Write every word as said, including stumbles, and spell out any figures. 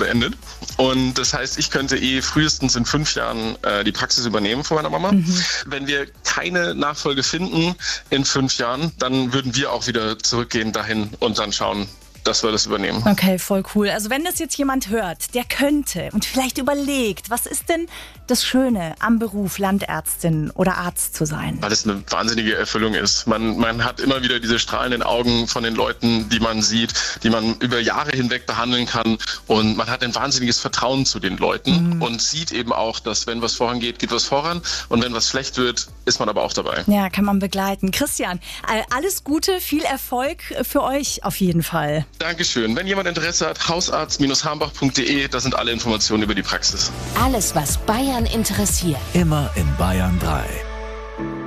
beendet. Und das heißt, ich könnte eh frühestens in fünf Jahren äh, die Praxis übernehmen von meiner Mama. Mhm. Wenn wir keine Nachfolge finden in fünf Jahren, dann würden wir auch wieder zurückgehen dahin und dann schauen, dass wir das übernehmen. Okay, voll cool. Also wenn das jetzt jemand hört, der könnte und vielleicht überlegt, was ist denn das Schöne am Beruf, Landärztin oder Arzt zu sein? Weil es eine wahnsinnige Erfüllung ist. Man, man hat immer wieder diese strahlenden Augen von den Leuten, die man sieht, die man über Jahre hinweg behandeln kann. Und man hat ein wahnsinniges Vertrauen zu den Leuten mhm. und sieht eben auch, dass wenn was vorangeht, geht was voran. Und wenn was schlecht wird, ist man aber auch dabei. Ja, kann man begleiten. Christian, alles Gute, viel Erfolg für euch auf jeden Fall. Dankeschön. Wenn jemand Interesse hat, hausarzt Bindestrich hambach Punkt de, da sind alle Informationen über die Praxis. Alles, was Bayern interessiert. Immer in Bayern drei.